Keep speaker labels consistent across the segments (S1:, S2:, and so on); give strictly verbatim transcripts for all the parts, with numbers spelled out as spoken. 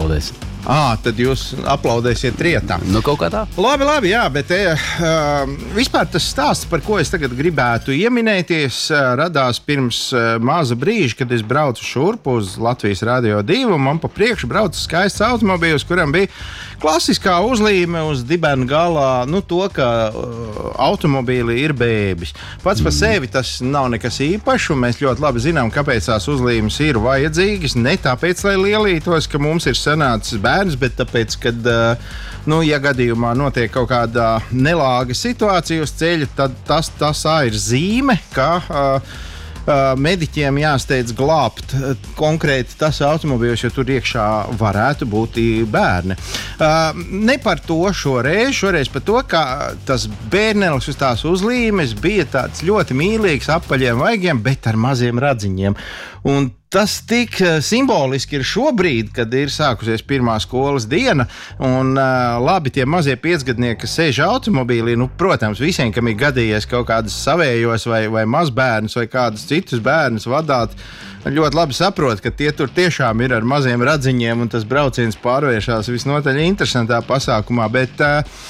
S1: aplaudēs.
S2: Ā, tad jūs aplaudēsiet rietā.
S1: Nu, kaut kā tā.
S2: Labi, labi, jā, bet e, uh, vispār tas stāsts, par ko es tagad gribētu ieminēties, uh, radās pirms uh, maza brīža, kad es braucu šurp uz Latvijas Radio divi, un man pa priekšu brauca skaists automobīls, kuram bija klasiskā uzlīme uz dibena galā, nu to, ka uh, automobīli ir bēbis. Pats par sevi tas nav nekas īpašs, un mēs ļoti labi zinām, kāpēc tās uzlīmes ir vajadzīgas. Ne tāpēc, lai lielītos, ka mums ir sanācis bērns, bet tāpēc, kad, uh, nu, ja gadījumā notiek kaut kāda nelāga situācija uz ceļa, tad tas, tas ir zīme, ka uh, Uh, mediķiem jāsteidz glābt uh, konkrēti tas automobīls, jo tur iekšā varētu būt bērni. Uh, ne par to šoreiz, šoreiz par to, ka tas bērnelis uz tās uzlīmes bija tāds ļoti mīlīgs, apaļiem vaigiem, bet ar maziem radziņiem. Un tas tik simboliski ir šobrīd, kad ir sākusies pirmā skolas diena, un uh, labi tie mazie piecgadnieki, kas sēž automobīlī, nu, protams, visiem, kam ir gadījies kaut kādas savējos vai, vai mazbērnus vai kādus citus bērnus vadāt, ļoti labi saprot, ka tie tur tiešām ir ar maziem radziņiem, un tas brauciens pārvēršās visnotaļ interesantā pasākumā, bet uh,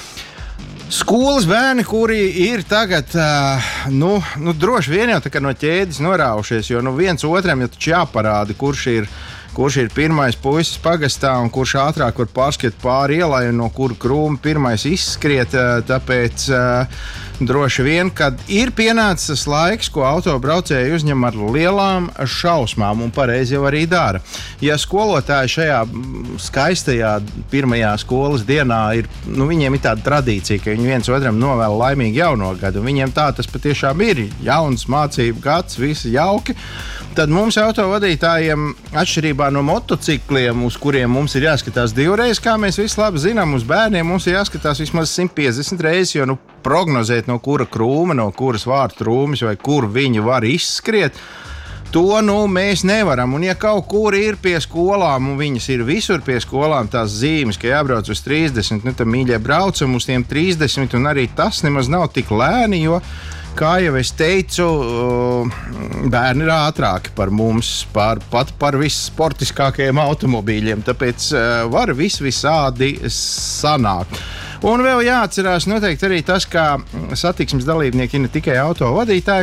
S2: skolas bērni, kuri ir tagad, uh, nu, nu, droši vien jau tā kā no ķēdes noraušies, jo nu, viens otram jau taču jāparāda, kurš ir, kurš ir pirmais puisis pagastā un kurš ātrāk var pārskriet pāri ielai un no kura krūma pirmais izskriet. Uh, tāpēc uh, droši vien, kad ir pienācis tas laiks, ko autobraucēji uzņem ar lielām šausmām un pareizi jau arī dara. Ja skolotāji šajā skaistajā pirmajā skolas dienā ir, nu, viņiem ir tāda tradīcija, ka viņi viens otram novēl laimīgu jauno gadu, un viņiem tā tas patiešām ir jauns mācību gads, visi jauki, tad mums autovadītājiem, atšķirībā no motocikliem, uz kuriem mums ir jāskatās divreiz, kā mēs visi labi zinām, uz bērniem mums ir jāskatās vismaz simt piecdesmit reizes, jo, nu, prognozēt, no kura krūma, no kuras vārtu trūmes vai kur viņi var izskriet, to, nu, mēs nevaram. Un ja kaut kur ir pie skolām, un viņas ir visur pie skolām, tās zīmes, ka jābrauc uz trīsdesmit, nu, tad mīļie braucam uz tiem trīsdesmit, un arī tas nemaz nav tik lēni, jo, kā jau es teicu, bērni ir ātrāki par mums, par, pat par vissportiskākajiem automobīļiem, tāpēc var vis visādi sanākt. Un vēl jāatcerās noteikti arī tas, ka satiksmes dalībnieki ir ne tikai autovadītāji,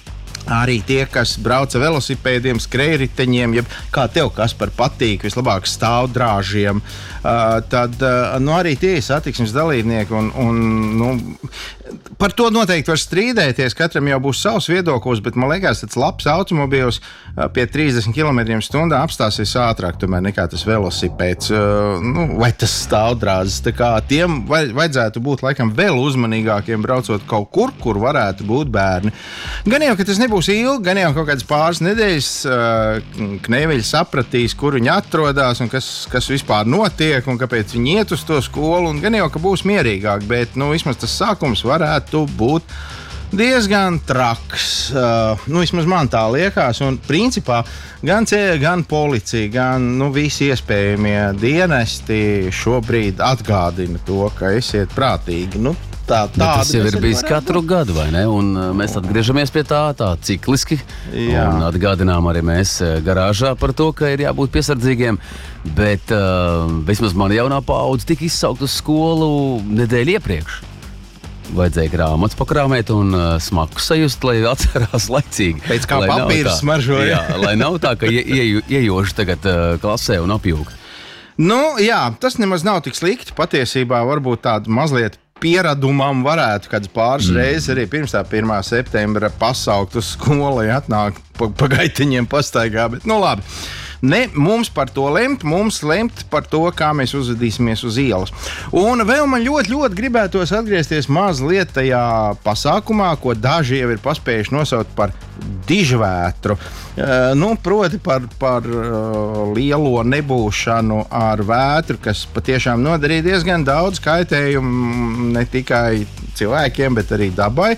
S2: arī tie, kas brauca velosipēdiem, skrējriteņiem, jeb kā tev, kas par patīk, vislabāk stāvdrāžiem, uh, tad uh, nu, arī tie ir satiksmes dalībnieki. Un, un, nu, par to noteikti var strīdēties, katram jau būs savs viedoklis, bet man liekas, tāds labs automobīls uh, pie trīsdesmit kilometriem stundā apstāsies ātrāk tomēr nekā tas velosipēds, uh, nu, vai tas stāvdrāzes. Tā kā tiem vaj, vajadzētu būt laikam vēl uzmanīgākiem braucot kaut kur, kur varētu būt bērni. Gan jau, ka tas nebūs būs ilgi, gan jau kaut kādas pāris nedēļas uh, Kneviļi sapratīs, kur viņi atrodas un kas, kas vispār notiek un kāpēc viņi iet uz to skolu, un gan jau, ka būs mierīgāk, bet, nu, vismaz tas sākums varētu būt diezgan traks. Uh, nu, vismaz man tā liekas, un principā gan ceļa, gan policija, gan, nu, visi iespējamie dienesti šobrīd atgādina to, ka esiet prātīgi. Nu, Tā,
S1: tas jau ir bijis katru būt. gadu, vai ne? Un mēs atgriežamies pie tā, tā cikliski. Jā. Un atgādinām arī mēs garāžā par to, ka ir jābūt piesardzīgiem. Bet uh, vismaz man jaunā paudze tika izsaukt uz skolu nedēļu iepriekš. Vajadzēja grāmatas pakrāmēt un uh, smaku sajust, lai atcerās laicīgi.
S2: Pēc kā papīra smaržoja.
S1: Jā, lai nav tā, ka ie, ie, iejoši tagad uh, klasē un apjūg.
S2: Nu, jā, tas nemaz nav tik slikti. Patiesībā varbūt tādu mazliet pieradumam varētu kāds pāris mm. reizes arī pirms tā pirmā septembra pasaukt uz skolu, ja atnāk pa, pa gaitiņiem pastaigā, bet nu labi. Ne mums par to lemt, mums lemt par to, kā mēs uzvedīsimies uz ielas. Un vēl man ļoti, ļoti gribētos atgriezties mazliet tajā pasākumā, ko daži jau ir paspējuši nosaukt par dižvētru. Uh, nu, proti par, par uh, lielo nebūšanu ar vētru, kas patiešām nodarīja diezgan daudz kaitējumu ne tikai cilvēkiem, bet arī dabai.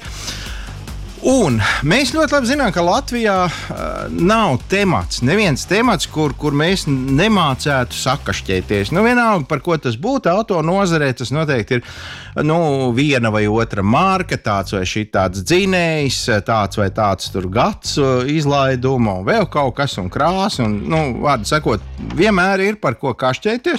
S2: Un mēs ļoti labi zinām, ka Latvijā uh, nav temats, neviens temats, kur, kur mēs nemācētu sakašķēties. Nu, vienalga, par ko tas būtu, auto nozarē tas noteikti ir, nu, viena vai otra marka, tāds vai šitāds dzinējs, tāds vai tāds tur gads izlaiduma, un vēl kaut kas un krāsa, un, nu, vārdu sakot, vienmēr ir par ko kašķēties.